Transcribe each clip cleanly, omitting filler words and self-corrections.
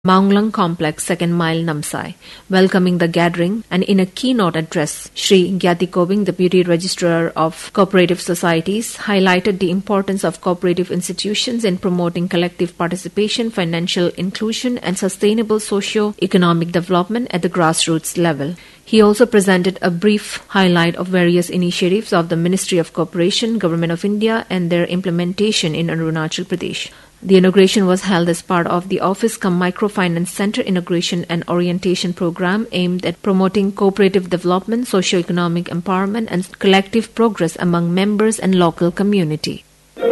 Maunglang Complex, Second Mile, Namsai. Welcoming the gathering and in a keynote address, Shri Gyati Kobing, Deputy Registrar of Cooperative Societies, highlighted the importance of cooperative institutions in promoting collective participation, financial inclusion, and sustainable socio-economic development at the grassroots level. He also presented a brief highlight of various initiatives of the Ministry of Cooperation, Government of India, and their implementation in Arunachal Pradesh. The inauguration was held as part of the Office cum Microfinance Center Inauguration and Orientation Program aimed at promoting cooperative development, socio-economic empowerment, and collective progress among members and local community.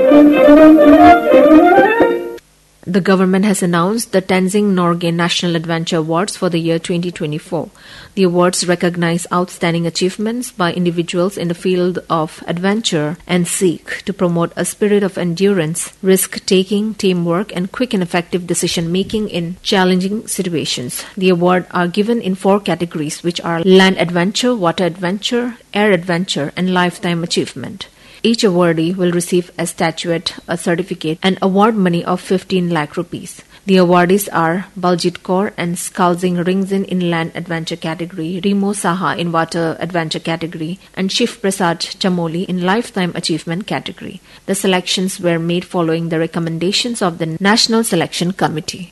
The government has announced the Tenzing Norgay National Adventure Awards for the year 2024. The awards recognize outstanding achievements by individuals in the field of adventure and seek to promote a spirit of endurance, risk-taking, teamwork, and quick and effective decision-making in challenging situations. The awards are given in 4 categories, which are land adventure, water adventure, air adventure, and lifetime achievement. Each awardee will receive a statuette, a certificate, and award money of 15 lakh rupees. The awardees are Baljit Kaur and Skalsing Ringzin in land adventure category, Remo Saha in water adventure category, and Shiv Prasad Chamoli in lifetime achievement category. The selections were made following the recommendations of the National Selection Committee.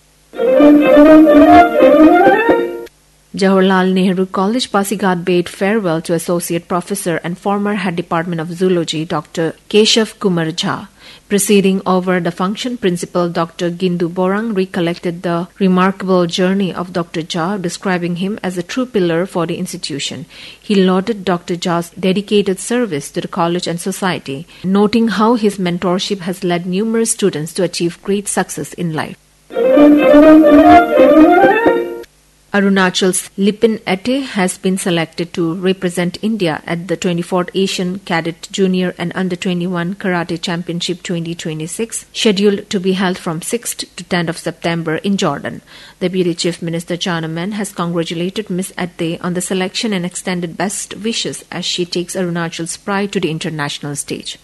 Jawaharlal Nehru College, Pasighat bade farewell to Associate Professor and former Head Department of Zoology, Dr. Keshav Kumar Jha. Presiding over the function, Principal Dr. Gindu Borang recollected the remarkable journey of Dr. Jha, describing him as a true pillar for the institution. He lauded Dr. Jha's dedicated service to the college and society, noting how his mentorship has led numerous students to achieve great success in life. Arunachal's Lipin Ete has been selected to represent India at the 24th Asian Cadet Junior and Under-21 Karate Championship 2026, scheduled to be held from 6th to 10th of September in Jordan. Deputy Chief Minister Chanaman has congratulated Ms. Ete on the selection and extended best wishes as she takes Arunachal's pride to the international stage.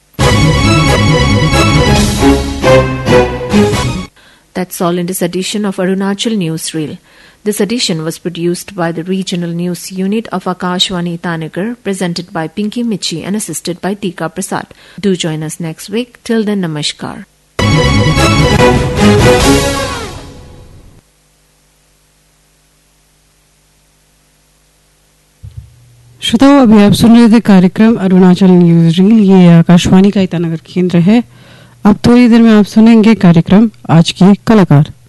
That's all in this edition of Arunachal Newsreel. This edition was produced by the Regional News Unit of Akashvani Itanagar, presented by Pinky Michi and assisted by Tika Prasad. Do join us next week. Till then, namaskar. श्रोताओं, अभी आप सुन रहे थे कार्यक्रम Arunachal news reel. ये आकाशवाणी का ईटानगर केंद्र है। अब थोड़ी देर में आप सुनेंगे कार्यक्रम आज की कलाकार।